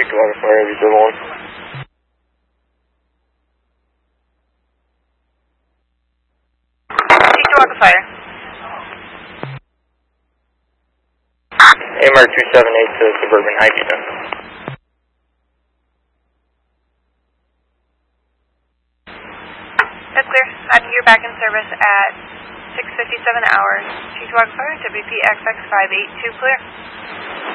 Chihuahua Fire, have you done one? Chihuahua Fire. AMR 278 to Suburban Heights, then. That's clear. You're back in service at 6:57 hours. Chihuahua Fire, WPXX 582, clear.